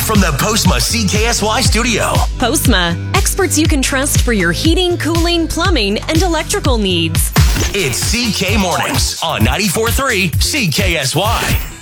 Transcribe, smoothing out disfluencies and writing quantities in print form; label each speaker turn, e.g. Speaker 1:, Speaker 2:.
Speaker 1: from the Postma CKSY studio.
Speaker 2: Postma, experts you can trust for your heating, cooling, plumbing, and electrical needs.
Speaker 1: It's CK Mornings on 94.3 CKSY.